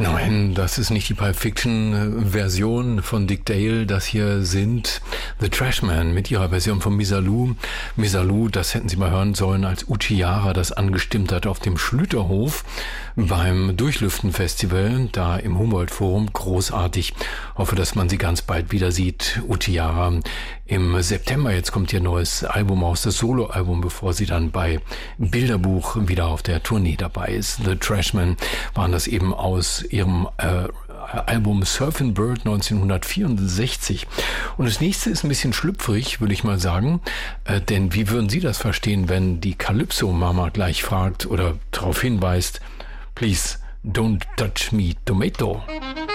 Nein, das ist nicht die Pulp Fiction-Version von Dick Dale. Das hier sind The Trashmen mit ihrer Version von Misirlou. Misirlou, das hätten Sie mal hören sollen, als Uchiara das angestimmt hat auf dem Schlüterhof beim Durchlüften-Festival, da im Humboldt-Forum. Großartig. Hoffe, dass man sie ganz bald wieder sieht. Uchiara im September. Jetzt kommt ihr neues Album aus, das Soloalbum, bevor sie dann bei Bilderbuch wieder auf der Tournee dabei ist. The Trashmen waren das eben aus ihrem Album Surfing Bird 1964. Und das nächste ist ein bisschen schlüpfrig, würde ich mal sagen. Denn wie würden Sie das verstehen, wenn die Calypso-Mama gleich fragt oder darauf hinweist, please don't touch me, tomato.